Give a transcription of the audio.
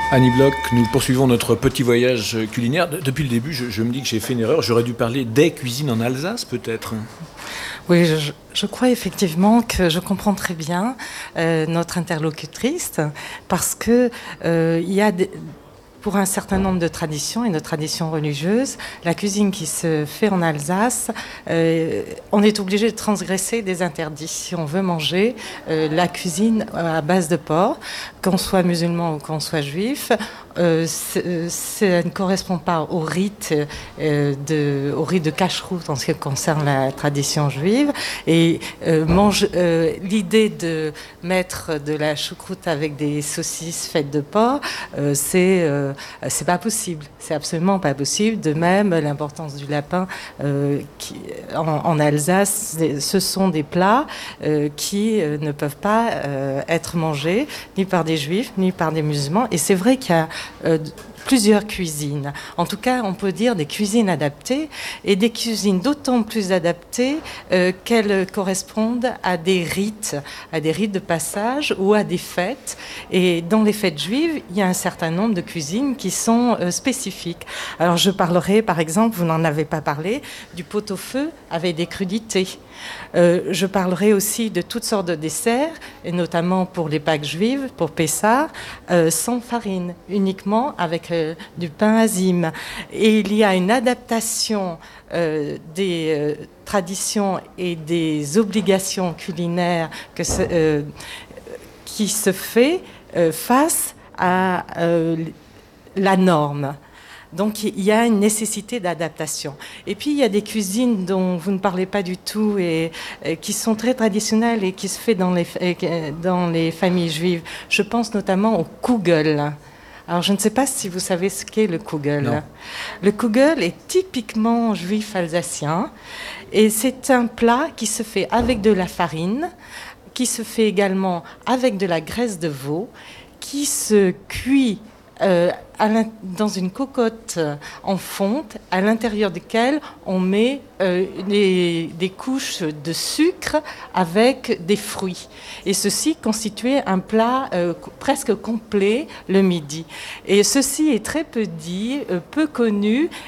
Annie Bloch, nous poursuivons notre petit voyage culinaire. Depuis le début, je me dis que j'ai fait une erreur. J'aurais dû parler des cuisines en Alsace, peut-être. Oui, je crois effectivement que je comprends très bien notre interlocutrice parce que il y a pour un certain nombre de traditions et de traditions religieuses, la cuisine qui se fait en Alsace, on est obligé de transgresser des interdits si on veut manger la cuisine à base de porc, qu'on soit musulman ou qu'on soit juif. Ça ne correspond pas au rite de cacheroute en ce qui concerne la tradition juive. Et l'idée de mettre de la choucroute avec des saucisses faites de porc, c'est pas possible. C'est absolument pas possible. De même, l'importance du lapin en Alsace, ce sont des plats qui ne peuvent pas être mangés ni par des juifs ni par des musulmans. Et c'est vrai qu'il y a plusieurs cuisines. En tout cas, on peut dire des cuisines adaptées et des cuisines d'autant plus adaptées qu'elles correspondent à des rites de passage ou à des fêtes. Et dans les fêtes juives, il y a un certain nombre de cuisines qui sont spécifiques. Alors, je parlerai, par exemple, vous n'en avez pas parlé, du pot-au-feu avec des crudités. Je parlerai aussi de toutes sortes de desserts, et notamment pour les Pâques juives, pour Pessah, sans farine, uniquement avec du pain azime. Et il y a une adaptation des traditions et des obligations culinaires qui se fait face à la norme. Donc il y a une nécessité d'adaptation. Et puis il y a des cuisines dont vous ne parlez pas du tout et qui sont très traditionnelles et qui se fait dans les familles juives. Je pense notamment au kugel. Alors je ne sais pas si vous savez ce qu'est le kugel. Non. Le kugel est typiquement juif alsacien et c'est un plat qui se fait avec de la farine, qui se fait également avec de la graisse de veau, qui se cuit dans une cocotte en fonte, à l'intérieur duquel on met des couches de sucre avec des fruits. Et ceci constituait un plat presque complet le midi. Et ceci est très peu dit, peu connu,